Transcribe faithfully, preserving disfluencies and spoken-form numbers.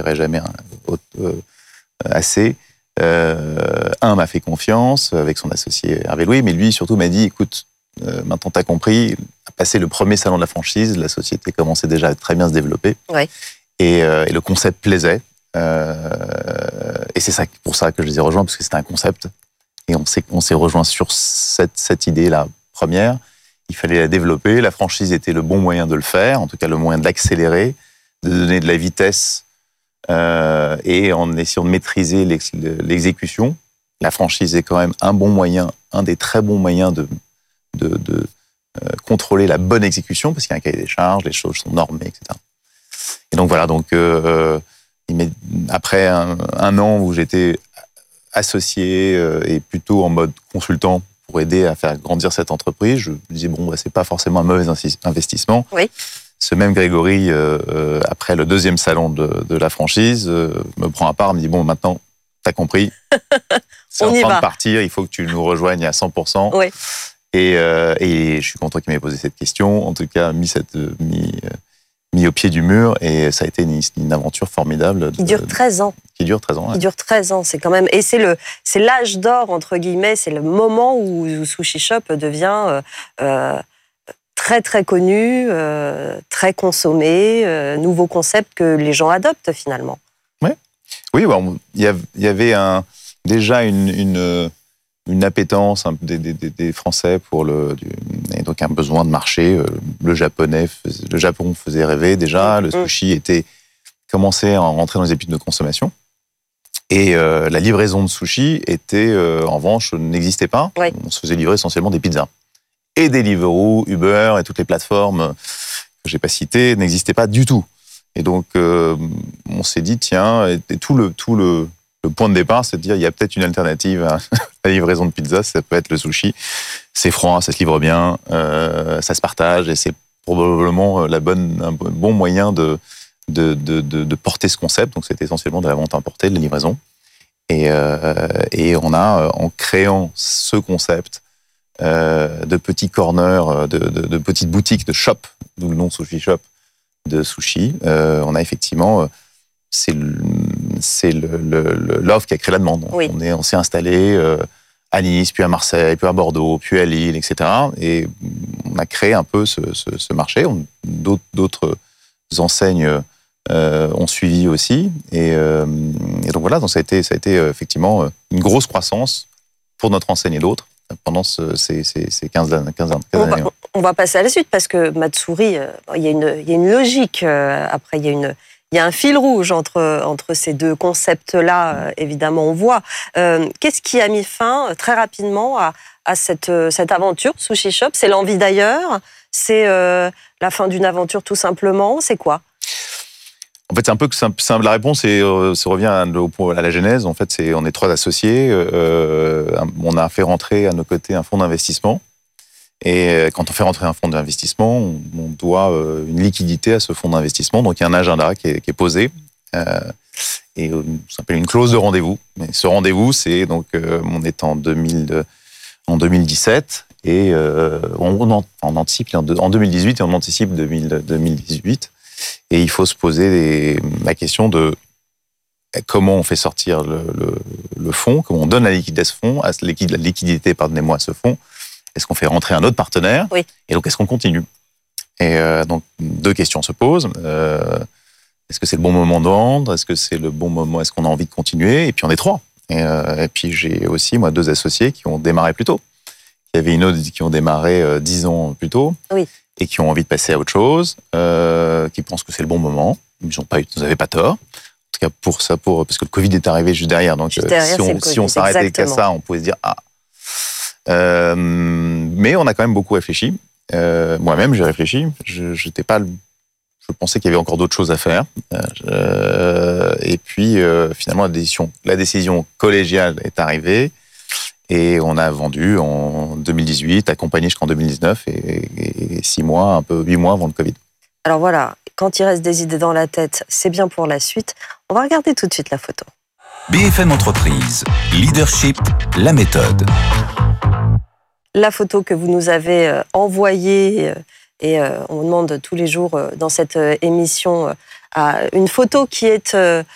ferai jamais un, euh, assez. Euh, un m'a fait confiance avec son associé Hervé Louis, mais lui surtout m'a dit, écoute, euh, maintenant t'as compris, passé le premier salon de la franchise, la société commençait déjà à très bien se développer, ouais. et, euh, et le concept plaisait. Euh, et c'est ça, pour ça que je les ai rejoints, parce que c'était un concept, et on s'est, on s'est rejoint sur cette, cette idée-là première. Il fallait la développer, la franchise était le bon moyen de le faire, en tout cas le moyen d'accélérer, de donner de la vitesse, Euh, et en essayant de maîtriser l'ex- l'exécution. La franchise est quand même un bon moyen, un des très bons moyens de, de, de euh, contrôler la bonne exécution, parce qu'il y a un cahier des charges, les choses sont normées, et cetera. Et donc voilà, donc, euh, après un, un an où j'étais associé euh, et plutôt en mode consultant pour aider à faire grandir cette entreprise, je me disais, bon, bah, c'est pas forcément un mauvais investissement. Oui. Ce même Grégory, euh, après le deuxième salon de, de la franchise, euh, me prend à part, me dit, bon, maintenant, t'as compris, c'est en train de partir, il faut que tu nous rejoignes à cent pour cent. Oui. Et, euh, et je suis content qu'il m'ait posé cette question, en tout cas, mis, cette, mis, mis au pied du mur, et ça a été une, une aventure formidable. Qui dure treize ans. Qui dure treize ans, ouais. Qui dure treize ans, c'est quand même... Et c'est, le, c'est l'âge d'or, entre guillemets, c'est le moment où, où Sushi Shop devient... Euh, euh, très très connu, euh, très consommé, euh, nouveau concept que les gens adoptent finalement. Ouais. Oui, bon, il y avait un, déjà une, une, une appétence des, des, des Français pour le, du, et donc un besoin de marché. Le japonais, le Japon faisait rêver déjà, le sushi était commençait à rentrer dans les habitudes de consommation. Et euh, la livraison de sushi était, euh, en revanche, n'existait pas. Ouais. On se faisait livrer essentiellement des pizzas. Et Deliveroo, Uber et toutes les plateformes que j'ai pas citées n'existaient pas du tout. Et donc, euh, on s'est dit, tiens, et, et tout, le, tout le, le point de départ, c'est de dire, il y a peut-être une alternative à la livraison de pizza, ça peut être le sushi. C'est froid, ça se livre bien, euh, ça se partage, et c'est probablement la bonne, un bon moyen de, de, de, de, de porter ce concept. Donc, c'était essentiellement de la vente importée, de la livraison. Et, euh, et on a, en créant ce concept, Euh, de petits corners, de, de, de petites boutiques, de shop, d'où le nom Sushi Shop, de sushi. Euh, on a effectivement, c'est, le, c'est le, le, l'offre qui a créé la demande. Oui. On, est, on s'est installé euh, à Nice, puis à Marseille, puis à Bordeaux, puis à Lille, et cetera. Et on a créé un peu ce, ce, ce marché. On, d'autres, d'autres enseignes euh, ont suivi aussi. Et, euh, et donc voilà, donc ça a été, ça a été effectivement une grosse croissance pour notre enseigne et d'autres pendant ce, ces, ces, ces quinze, quinze, quinze on années. Va, on va passer à la suite, parce que Matsuri, euh, il y a une, il y a une logique. Euh, après, il y a une, il y a un fil rouge entre, entre ces deux concepts-là, euh, évidemment, on voit. Euh, qu'est-ce qui a mis fin, très rapidement, à, à cette, cette aventure, Sushi Shop? C'est l'envie d'ailleurs? C'est euh, la fin d'une aventure, tout simplement? C'est quoi? En fait, c'est un peu que simple. La réponse, c'est, ça revient à, à la genèse. En fait, c'est, on est trois associés. Euh, on a fait rentrer à nos côtés un fonds d'investissement. Et quand on fait rentrer un fonds d'investissement, on, on doit une liquidité à ce fonds d'investissement. Donc, il y a un agenda qui est, qui est posé. Euh, et ça s'appelle une clause de rendez-vous. Mais ce rendez-vous, c'est donc, euh, on est en, deux mille, en deux mille dix-sept. Et euh, on, on, on anticipe en deux mille dix-huit et on anticipe deux mille dix-huit. Et il faut se poser les, la question de comment on fait sortir le, le, le fonds, comment on donne la liquidité à ce fonds, à la liquidité, pardonnez-moi, à ce fonds. Est-ce qu'on fait rentrer un autre partenaire? Oui. Et donc, est-ce qu'on continue? Et euh, donc, deux questions se posent. Euh, est-ce que c'est le bon moment de vendre? Est-ce que c'est le bon moment? Est-ce qu'on a envie de continuer? Et puis, on est trois. Et, euh, et puis, j'ai aussi, moi, deux associés qui ont démarré plus tôt. Il y avait une autre qui ont démarré euh, dix ans plus tôt. Oui. Et qui ont envie de passer à autre chose, euh, qui pensent que c'est le bon moment. Ils n'ont pas, ils n'avaient pas tort. En tout cas, pour ça, pour, parce que le Covid est arrivé juste derrière. Donc, juste derrière, si, on, si on s'arrêtait qu'à ça, on pouvait se dire ah. Euh, mais on a quand même beaucoup réfléchi. Euh, moi-même, j'ai réfléchi. Je, j'étais pas, je pensais qu'il y avait encore d'autres choses à faire. Euh, et puis, euh, finalement, la décision, la décision collégiale est arrivée. Et on a vendu en deux mille dix-huit, accompagné jusqu'en deux mille dix-neuf, et, et six mois, un peu huit mois avant le Covid. Alors voilà, quand il reste des idées dans la tête, c'est bien pour la suite. On va regarder tout de suite la photo. B F M Entreprise, leadership, la méthode. La photo que vous nous avez envoyée, et on demande tous les jours dans cette émission à une photo qui est